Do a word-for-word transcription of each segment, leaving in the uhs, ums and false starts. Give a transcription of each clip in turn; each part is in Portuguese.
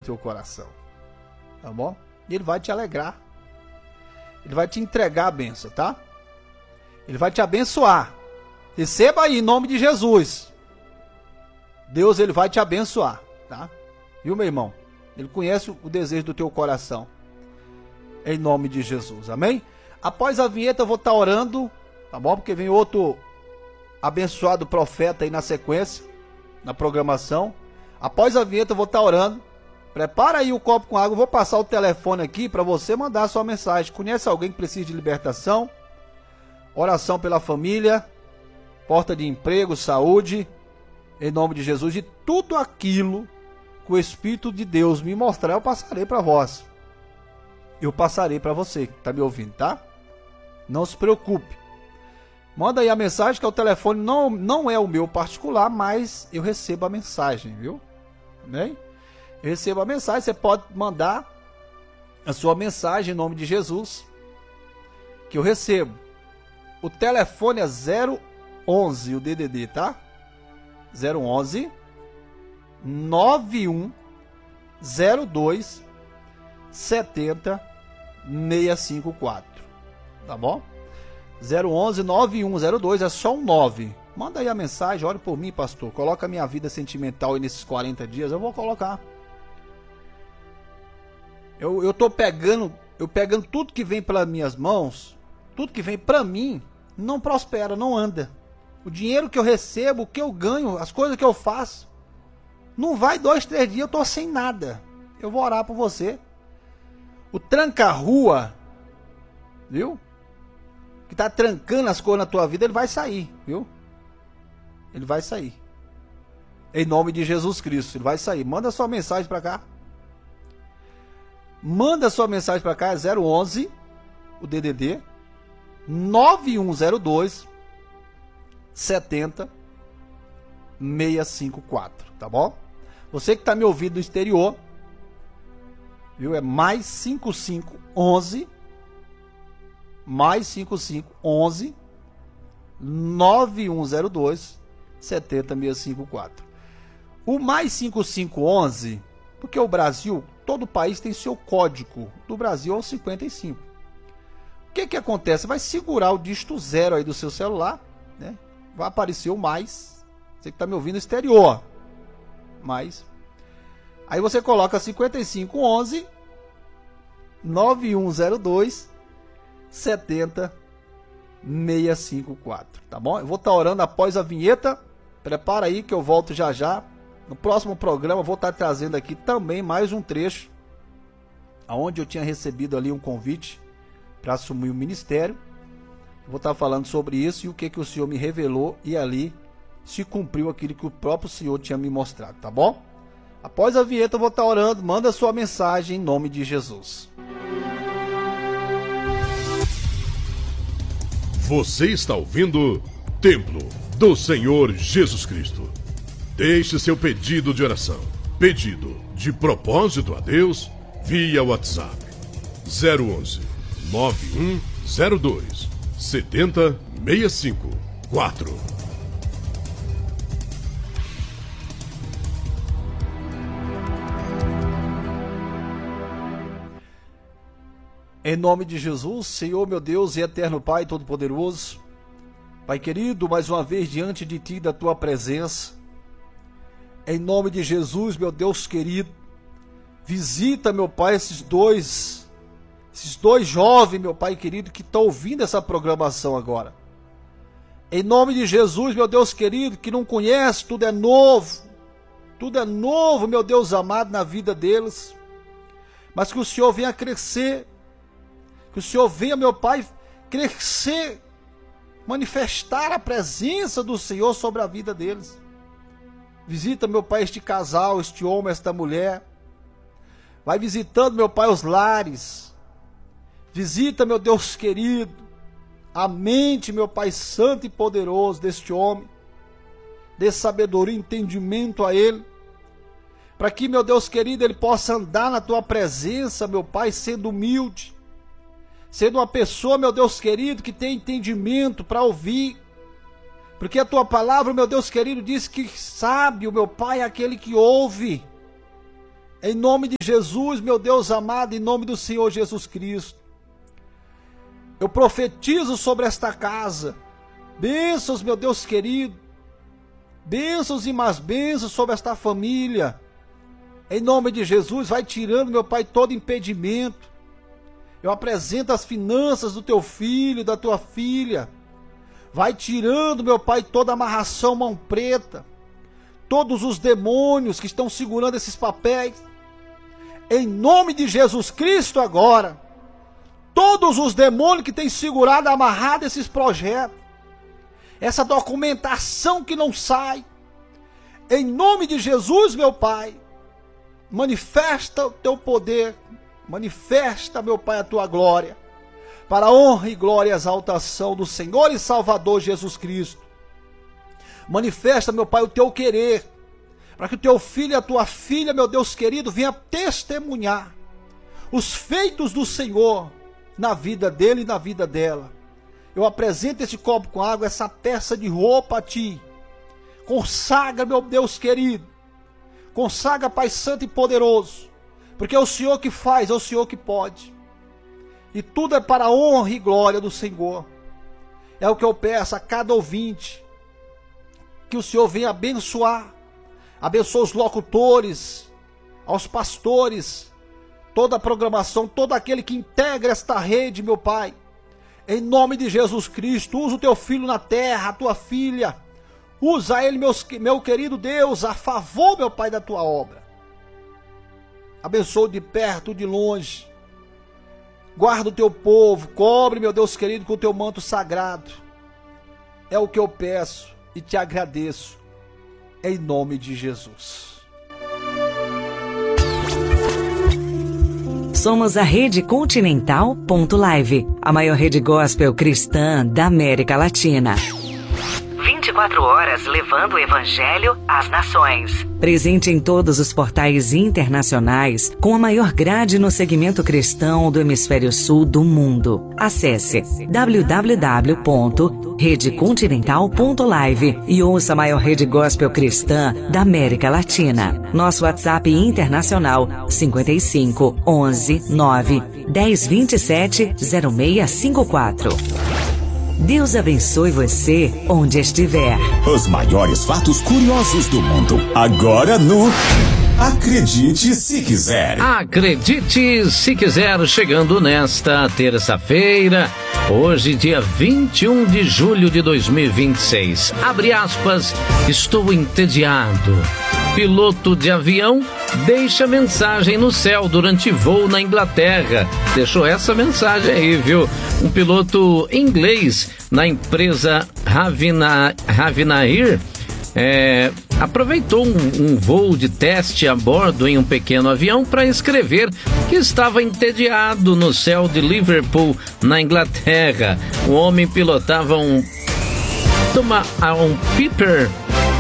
teu coração. Tá bom? E ele vai te alegrar. Ele vai te entregar a bênção, tá? Ele vai te abençoar. Receba aí, em nome de Jesus. Deus, ele vai te abençoar, tá? Viu, meu irmão? Ele conhece o desejo do teu coração. Em nome de Jesus, amém? Após a vinheta eu vou estar orando, tá bom? Porque vem outro abençoado profeta aí na sequência, na programação. Após a vinheta eu vou estar orando. Prepara aí o copo com água, eu vou passar o telefone aqui para você mandar a sua mensagem. Conhece alguém que precisa de libertação? Oração pela família, porta de emprego, saúde, em nome de Jesus. E tudo aquilo que o Espírito de Deus me mostrar, eu passarei para vós. Eu passarei para você que está me ouvindo, tá? Não se preocupe. Manda aí a mensagem, que o telefone não, não é o meu particular, mas eu recebo a mensagem, viu? Amém? Eu recebo a mensagem, você pode mandar a sua mensagem em nome de Jesus, que eu recebo. O telefone é zero onze, o D D D, tá? zero onze nove um zero dois sete zero seis cinco quatro, tá bom? zero onze nove um zero dois, é só um nove. Manda aí a mensagem, ore por mim, pastor. Coloca a minha vida sentimental aí nesses quarenta dias, eu vou colocar. Eu, eu tô pegando, eu pegando tudo que vem pelas minhas mãos, tudo que vem pra mim, não prospera, não anda. O dinheiro que eu recebo, o que eu ganho, as coisas que eu faço, não vai dois, três dias, eu tô sem nada. Eu vou orar por você. O tranca-rua, viu? Que tá trancando as coisas na tua vida, ele vai sair, viu? Ele vai sair. Em nome de Jesus Cristo, ele vai sair. Manda sua mensagem pra cá. Manda sua mensagem pra cá, é zero onze, o D D D, nove um zero dois sete zero seis cinco quatro, tá bom? Você que tá me ouvindo do exterior, viu? É mais cinco cinco onze, mais cinco cinco onze, nove um zero dois sete zero seis cinco quatro. O mais cinco cinco onze, porque o Brasil, todo país tem seu código. Do Brasil é o cinquenta e cinco. O que que acontece? Vai segurar o dígito zero aí do seu celular, né? Vai aparecer o mais. Você que está me ouvindo no exterior. Mais. Aí você coloca cinquenta e cinco onze, nove um zero dois sete zero seis cinco quatro, tá bom? Eu vou estar orando após a vinheta. Prepara aí que eu volto já já. No próximo programa eu vou estar trazendo aqui também mais um trecho aonde eu tinha recebido ali um convite para assumir o ministério. Eu vou estar falando sobre isso e o que que o Senhor me revelou, e ali se cumpriu aquilo que o próprio Senhor tinha me mostrado, tá bom? Após a vinheta eu vou estar orando. Manda sua mensagem em nome de Jesus. Você está ouvindo Templo do Senhor Jesus Cristo. Deixe seu pedido de oração, pedido de propósito a Deus, via WhatsApp zero onze nove um zero dois sete zero seis cinco quatro. Em nome de Jesus, Senhor meu Deus e eterno Pai Todo-Poderoso, Pai querido, mais uma vez diante de Ti, da Tua presença, em nome de Jesus, meu Deus querido, visita, meu Pai, esses dois, esses dois jovens, meu Pai querido, que estão ouvindo essa programação agora. Em nome de Jesus, meu Deus querido, que não conhece, tudo é novo, tudo é novo, meu Deus amado, na vida deles, mas que o Senhor venha crescer, que o Senhor venha, meu Pai, crescer, manifestar a presença do Senhor sobre a vida deles. Visita, meu Pai, este casal, este homem, esta mulher. Vai visitando, meu Pai, os lares. Visita, meu Deus querido, a mente, meu Pai santo e poderoso deste homem. Dê sabedoria e entendimento a ele. Para que, meu Deus querido, ele possa andar na Tua presença, meu Pai, sendo humilde. Sendo uma pessoa, meu Deus querido, que tem entendimento para ouvir. Porque a Tua palavra, meu Deus querido, diz que sábio, meu Pai, é aquele que ouve. Em nome de Jesus, meu Deus amado, em nome do Senhor Jesus Cristo. Eu profetizo sobre esta casa. Bênçãos, meu Deus querido. Bênçãos e mais bênçãos sobre esta família. Em nome de Jesus, vai tirando, meu Pai, todo impedimento. Eu apresento as finanças do teu filho, da tua filha. Vai tirando, meu Pai, toda amarração, mão preta. Todos os demônios que estão segurando esses papéis. Em nome de Jesus Cristo agora. Todos os demônios que têm segurado, amarrado esses projetos. Essa documentação que não sai. Em nome de Jesus, meu Pai. Manifesta o teu poder. Manifesta, meu Pai, a tua glória. Para a honra e glória e exaltação do Senhor e Salvador Jesus Cristo. Manifesta, meu Pai, o teu querer. Para que o teu filho e a tua filha, meu Deus querido, venha testemunhar os feitos do Senhor na vida dele e na vida dela. Eu apresento esse copo com água, essa peça de roupa a ti. Consagra, meu Deus querido. Consagra, Pai Santo e poderoso. Porque é o Senhor que faz, é o Senhor que pode. E tudo é para a honra e glória do Senhor. É o que eu peço a cada ouvinte. Que o Senhor venha abençoar. Abençoa os locutores, aos pastores, toda a programação, todo aquele que integra esta rede, meu Pai. Em nome de Jesus Cristo, usa o teu filho na terra, a tua filha. Usa ele, meus, meu querido Deus, a favor, meu Pai, da tua obra. Abençoa de perto, de longe. Guarda o teu povo, cobre, meu Deus querido, com o teu manto sagrado. É o que eu peço e te agradeço. Em nome de Jesus. Somos a Rede Continental ponto live, a maior rede gospel cristã da América Latina. vinte e quatro horas levando o Evangelho às nações. Presente em todos os portais internacionais, com a maior grade no segmento cristão do hemisfério sul do mundo. Acesse w w w ponto rede continental ponto live e ouça a maior rede gospel cristã da América Latina. Nosso WhatsApp internacional cinquenta e cinco, onze, nove, dez, vinte e sete, zero seis cinco quatro. Deus abençoe você onde estiver. Os maiores fatos curiosos do mundo, agora no Acredite Se Quiser. Acredite Se Quiser, chegando nesta terça-feira, hoje dia vinte e um de julho de dois mil e vinte e seis. Abre aspas, estou entediado. Piloto de avião deixa mensagem no céu durante voo na Inglaterra. Deixou essa mensagem aí, viu? Um piloto inglês na empresa Ravina, Ravinair é, aproveitou um, um voo de teste a bordo em um pequeno avião para escrever que estava entediado no céu de Liverpool, na Inglaterra. O homem pilotava um, toma, um Piper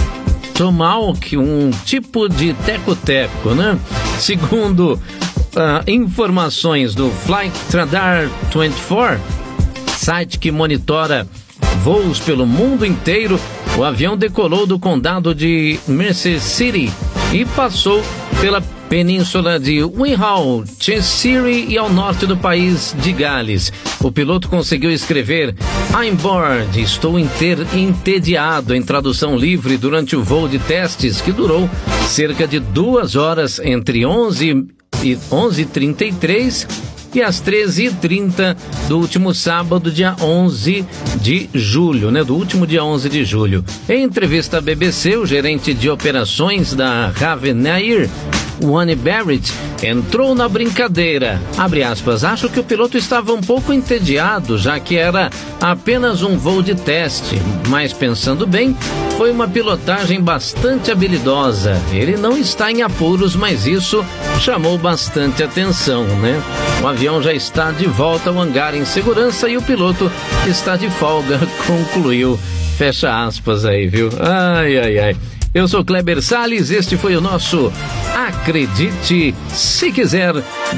Tomahawk, um tipo de teco-teco, né? Segundo uh, informações do Flight Radar vinte e quatro, site que monitora voos pelo mundo inteiro, o avião decolou do condado de Mercer City e passou pela península de Winhall, Cheshire e ao norte do país de Gales. O piloto conseguiu escrever I'm bored, estou enter, entediado, em tradução livre, durante o voo de testes que durou cerca de duas horas entre onze e trinta e três e às treze e trinta do último sábado, dia onze de julho, né? Do último dia onze de julho. Em entrevista à B B C, o gerente de operações da Ravinair, Wayne Barrett, entrou na brincadeira. Abre aspas, acho que o piloto estava um pouco entediado, já que era apenas um voo de teste, mas pensando bem, foi uma pilotagem bastante habilidosa. Ele não está em apuros, mas isso chamou bastante atenção, né? O avião já está de volta ao hangar em segurança e o piloto está de folga, concluiu. Fecha aspas aí, viu? Ai, ai, ai. Eu sou Kleber Salles, este foi o nosso Acredite Se Quiser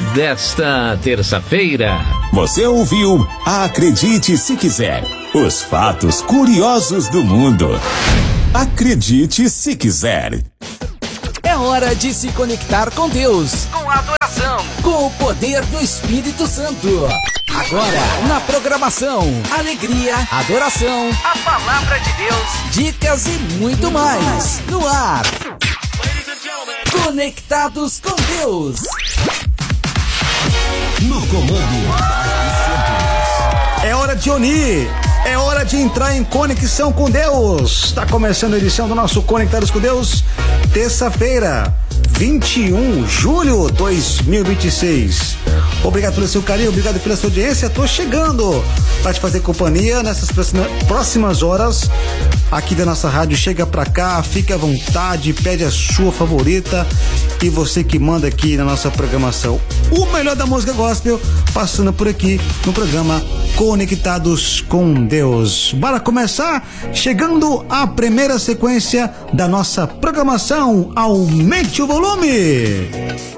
desta terça-feira. Você ouviu Acredite Se Quiser, os fatos curiosos do mundo. Acredite Se Quiser. É É hora de se conectar com Deus, Com adoração. com o poder do Espírito Santo. Agora, na programação, alegria, adoração, A palavra de Deus. dicas e muito mais. No ar. Conectados com Deus. No comando, É hora de unir, é hora de entrar em conexão com Deus. Está começando a edição do nosso Conectados com Deus, terça-feira, vinte e um de julho de dois mil e vinte e seis. Obrigado pelo seu carinho, obrigado pela sua audiência. Tô chegando para te fazer companhia nessas próximas horas aqui da nossa rádio. Chega pra cá, fique à vontade, pede a sua favorita e você que manda aqui na nossa programação. O melhor da música gospel passando por aqui no programa Conectados com Deus. Bora começar? Chegando a primeira sequência da nossa programação. Aumente o volume!